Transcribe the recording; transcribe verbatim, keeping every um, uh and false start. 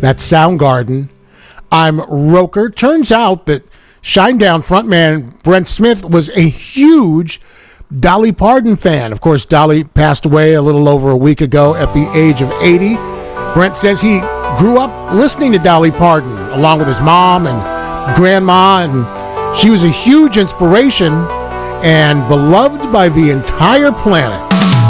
That's Soundgarden. I'm Roker. Turns out that Shinedown frontman Brent Smith was a huge Dolly Parton fan. Of course, Dolly passed away a little over a week ago at the age of eighty. Brent says he grew up listening to Dolly Parton along with his mom and grandma, and she was a huge inspiration and beloved by the entire planet.